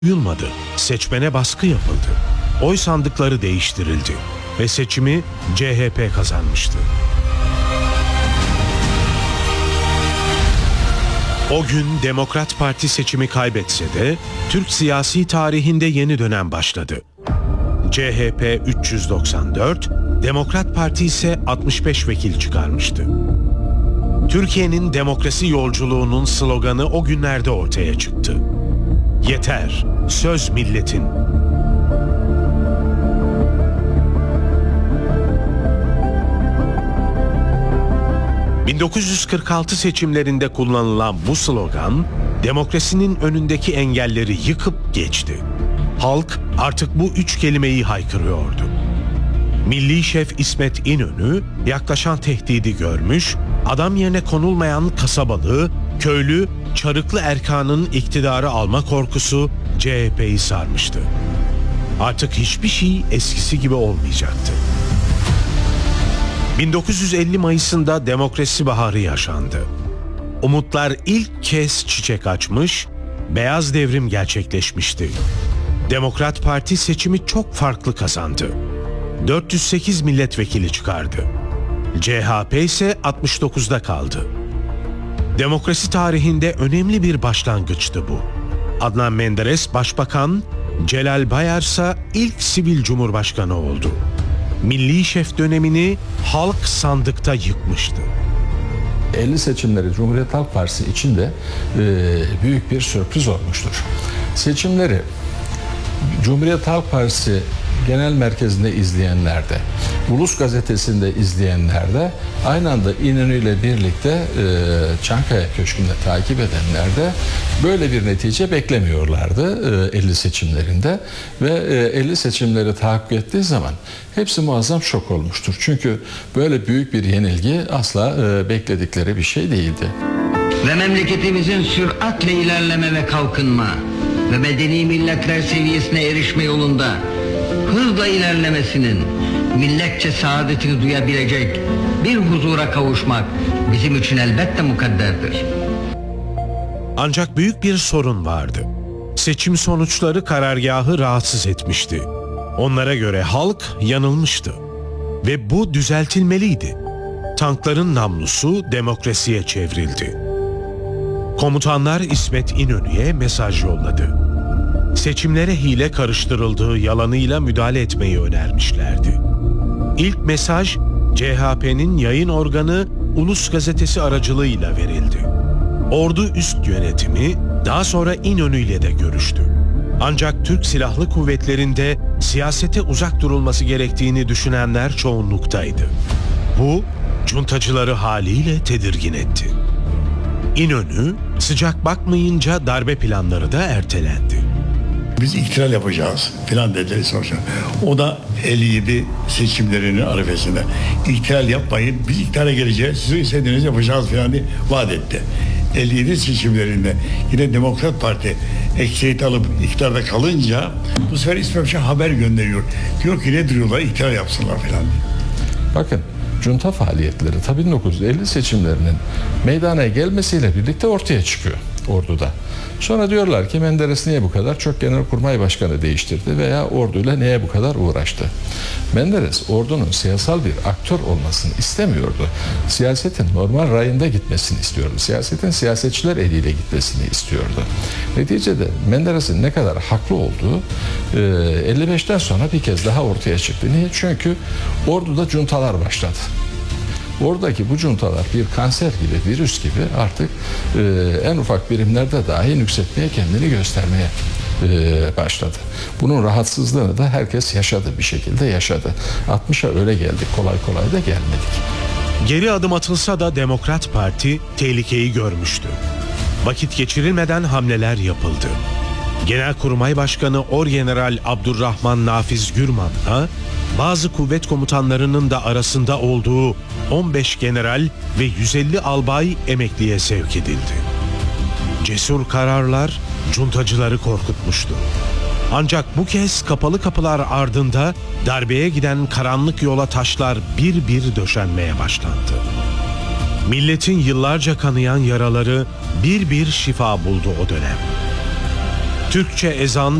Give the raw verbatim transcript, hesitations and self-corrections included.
duyulmadı. Seçmene baskı yapıldı. Oy sandıkları değiştirildi ve seçimi C H P kazanmıştı. O gün Demokrat Parti seçimi kaybetse de Türk siyasi tarihinde yeni dönem başladı. C H P üç yüz doksan dört, Demokrat Parti ise altmış beş vekil çıkarmıştı. Türkiye'nin demokrasi yolculuğunun sloganı o günlerde ortaya çıktı. Yeter, söz milletin. bin dokuz yüz kırk altı seçimlerinde kullanılan bu slogan, demokrasinin önündeki engelleri yıkıp geçti. Halk artık bu üç kelimeyi haykırıyordu. Milli Şef İsmet İnönü yaklaşan tehdidi görmüş, adam yerine konulmayan kasabalı, köylü, Çarıklı Erkan'ın iktidarı alma korkusu C H P'yi sarmıştı. Artık hiçbir şey eskisi gibi olmayacaktı. bin dokuz yüz elli Mayıs'ında demokrasi baharı yaşandı. Umutlar ilk kez çiçek açmış, beyaz devrim gerçekleşmişti. Demokrat Parti seçimi çok farklı kazandı. dört yüz sekiz milletvekili çıkardı. C H P ise altmış dokuzda kaldı. Demokrasi tarihinde önemli bir başlangıçtı bu. Adnan Menderes başbakan, Celal Bayar ise ilk sivil cumhurbaşkanı oldu. Milli Şef dönemini halk sandıkta yıkmıştı. elli seçimleri Cumhuriyet Halk Partisi için de e, büyük bir sürpriz olmuştur. Seçimleri Cumhuriyet Halk Partisi Genel Merkezi'nde izleyenler de, Ulus Gazetesi'nde izleyenler de, aynı anda İnönü ile birlikte e, Çankaya Köşkü'nde takip edenler de böyle bir netice beklemiyorlardı e, elli seçimlerinde ve e, elli seçimleri tahakkuk ettiği zaman hepsi muazzam şok olmuştur. Çünkü böyle büyük bir yenilgi asla e, bekledikleri bir şey değildi. Ve memleketimizin süratle ilerleme ve kalkınma ve medeni milletler seviyesine erişme yolunda hızla ilerlemesinin milletçe saadetini duyabilecek bir huzura kavuşmak bizim için elbette mukadderdir. Ancak büyük bir sorun vardı. Seçim sonuçları karargahı rahatsız etmişti. Onlara göre halk yanılmıştı. Ve bu düzeltilmeliydi. Tankların namlusu demokrasiye çevrildi. Komutanlar İsmet İnönü'ye mesaj yolladı. Seçimlere hile karıştırıldığı yalanıyla müdahale etmeyi önermişlerdi. İlk mesaj C H P'nin yayın organı Ulus Gazetesi aracılığıyla verildi. Ordu üst yönetimi daha sonra İnönü ile de görüştü. Ancak Türk Silahlı Kuvvetleri'nde siyasete uzak durulması gerektiğini düşünenler çoğunluktaydı. Bu, cuntacıları haliyle tedirgin etti. İnönü, sıcak bakmayınca darbe planları da ertelendi. Biz ihtilal yapacağız filan dediler sonuçta. O da elli yedi seçimlerinin arifesinde. İhtilal yapmayın, biz iktidara geleceğiz, sizin istediğinizi yapacağız filan diye vaat etti. elli yedi seçimlerinde yine Demokrat Parti ekseriyet alıp iktidarda kalınca bu sefer İsmet haber gönderiyor. Diyor ki ne duruyorlar, iktidar yapsınlar filan diye. Bakın, junta faaliyetleri tabii bin dokuz yüz elli seçimlerinin meydana gelmesiyle birlikte ortaya çıkıyor orduda. Sonra diyorlar ki Menderes niye bu kadar çok Genelkurmay Başkanı değiştirdi veya orduyla neye bu kadar uğraştı? Menderes ordunun siyasal bir aktör olmasını istemiyordu. Siyasetin normal rayında gitmesini istiyordu. Siyasetin siyasetçiler eliyle gitmesini istiyordu. Neticede Menderes'in ne kadar haklı olduğu elli beşten sonra bir kez daha ortaya çıktı. Niye? Çünkü orduda juntalar başladı. Oradaki bu juntalar bir kanser gibi, virüs gibi artık e, en ufak birimlerde dahi nüksetmeye, kendini göstermeye e, başladı. Bunun rahatsızlığını da herkes yaşadı, bir şekilde yaşadı. altmışa öyle geldik, kolay kolay da gelmedik. Geri adım atılsa da Demokrat Parti tehlikeyi görmüştü. Vakit geçirilmeden hamleler yapıldı. Genelkurmay Başkanı Orgeneral Abdurrahman Nafiz Gürman'la bazı kuvvet komutanlarının da arasında olduğu on beş general ve yüz elli albay emekliye sevk edildi. Cesur kararlar cuntacıları korkutmuştu. Ancak bu kez kapalı kapılar ardında darbeye giden karanlık yola taşlar bir bir döşenmeye başlandı. Milletin yıllarca kanayan yaraları bir bir şifa buldu o dönem. Türkçe ezan